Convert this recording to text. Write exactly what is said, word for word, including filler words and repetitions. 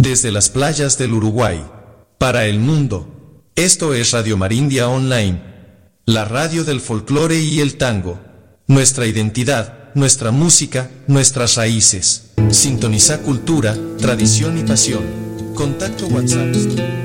Desde las playas del Uruguay, para el mundo, esto es Radio Marindia Online, la radio del folclore y el tango. Nuestra identidad, nuestra música, nuestras raíces. Sintoniza cultura, tradición y pasión. Contacto WhatsApp.